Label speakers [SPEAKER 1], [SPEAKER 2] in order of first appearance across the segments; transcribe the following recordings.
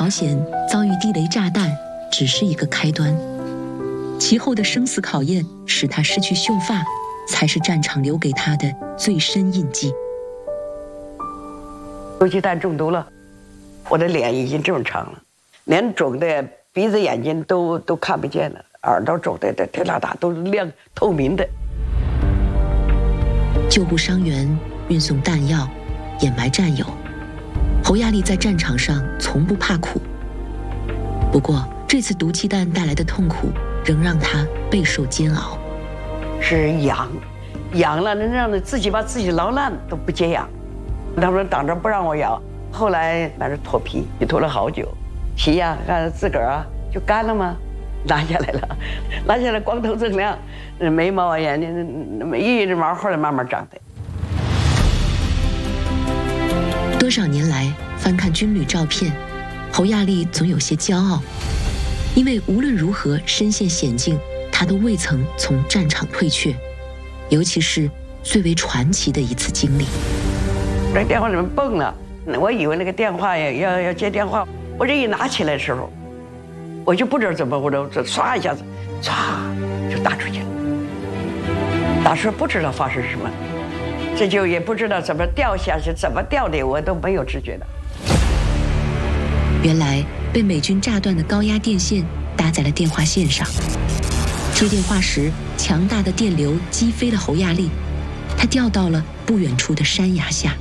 [SPEAKER 1] 朝鲜遭遇地雷炸弹只是一个开端，其后的生死考验使他失去秀发，才是战场留给他的最深印记。
[SPEAKER 2] 毒气弹中毒了，我的脸已经正常了，连肿的鼻子眼睛都看不见了，耳朵肿的天大大都亮透明的。
[SPEAKER 1] 救护伤员，运送弹药，掩埋战友，侯亚丽在战场上从不怕苦。不过这次毒气弹带来的痛苦仍让他备受煎熬。
[SPEAKER 2] 是痒了能让自己把自己挠烂都不解痒，他们挡着不让我咬，后来反正脱皮，也脱了好久，皮呀看自个儿啊就干了吗？拿下来了，拿下来光头锃亮，眉毛啊眼睛一直毛后来慢慢长的。
[SPEAKER 1] 多少年来翻看军旅照片，侯亚丽总有些骄傲，因为无论如何身陷险境，他都未曾从战场退却，尤其是最为传奇的一次经历。
[SPEAKER 2] 在电话里面蹦了，我以为那个电话要接电话，我这一拿起来的时候，我就不知道怎么，我就唰一下子，唰就打出去了。打出不知道发生什么，这就也不知道怎么掉下去，怎么掉的我都没有知觉的。
[SPEAKER 1] 原来被美军炸断的高压电线搭在了电话线上，接电话时，强大的电流击飞了侯亚丽，她掉到了不远处的山崖下。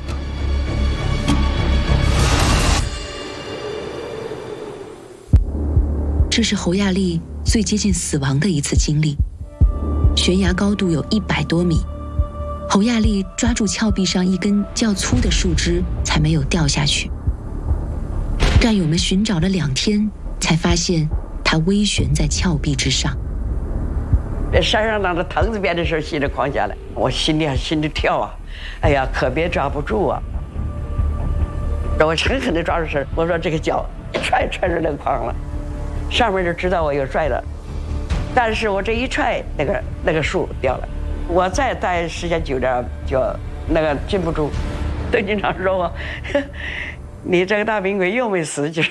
[SPEAKER 1] 这是侯亚丽最接近死亡的一次经历。悬崖高度有100多米，侯亚丽抓住峭壁上一根较粗的树枝，才没有掉下去。战友们寻找了2天，才发现他微悬在峭壁之上。
[SPEAKER 2] 在山上那个藤子边的时候，心里狂下来，我心里跳啊，哎呀，可别抓不住啊！我狠狠地抓住绳，我说这个脚一踹着那个筐了，上面就知道我有拽了，但是我这一踹，那个树掉了，我再待时间久点就那个禁不住。邓军长说我，你这个大兵鬼又没死，就是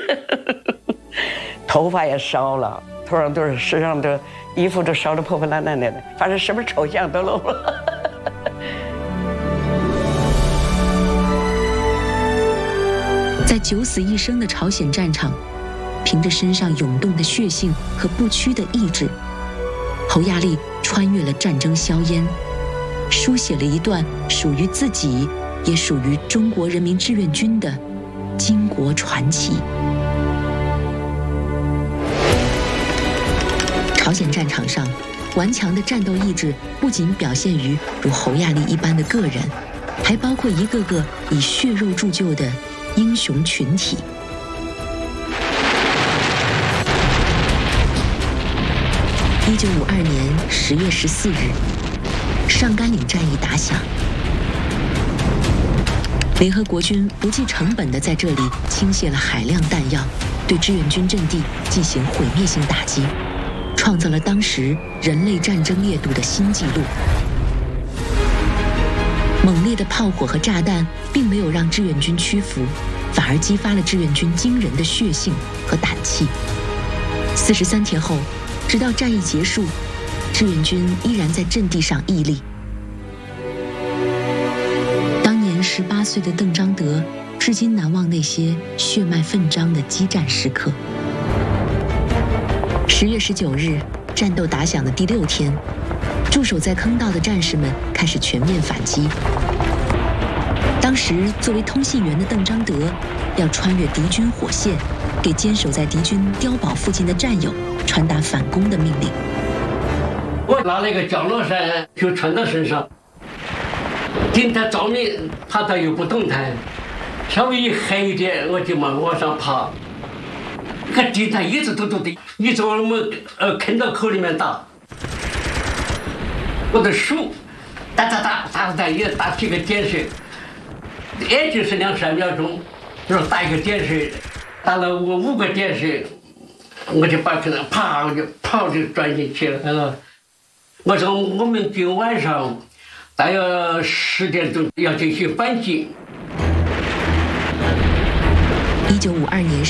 [SPEAKER 2] 头发也烧了，头上都是身上的衣服都烧得破破烂烂的，反正什么丑相都露了。
[SPEAKER 1] 在九死一生的朝鲜战场，凭着身上涌动的血性和不屈的意志，侯亚丽穿越了战争硝烟，书写了一段属于自己也属于中国人民志愿军的巾帼传奇。朝鲜战场上，顽强的战斗意志不仅表现于如侯亚丽一般的个人，还包括一个个以血肉铸就的英雄群体。1952年10月14日，上甘岭战役打响，联合国军不计成本地在这里倾泻了海量弹药，对志愿军阵地进行毁灭性打击，创造了当时人类战争烈度的新纪录。猛烈的炮火和炸弹并没有让志愿军屈服，反而激发了志愿军惊人的血性和胆气。43天后，直到战役结束，志愿军依然在阵地上屹立。当年18岁的邓章德至今难忘那些血脉奋张的激战时刻。10月19日，战斗打响的第6天，驻守在坑道的战士们开始全面反击。当时作为通信员的邓章德要穿越敌军火线，给坚守在敌军碉堡附近的战友传达反攻的命令。
[SPEAKER 3] 我拿那个降落伞就穿到身上，顶它照明，怕它又不动弹，稍微一黑一点，我就往上爬。看地毯一直都的，一直往我们坑到口里面打。我的手打也打几个点水，也就是2-3秒钟，就是打一个点水，打了我5个点水，我就把可能啪我就跑就钻进去了。我说我们军晚上大约10点钟要进行反击。
[SPEAKER 1] 1952年